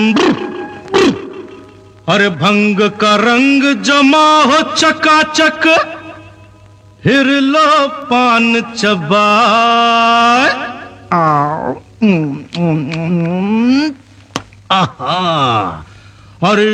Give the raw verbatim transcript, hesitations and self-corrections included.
अरे भंग का रंग जमा हो चकाचक, हिर लो पान चबाए। आहा, अरे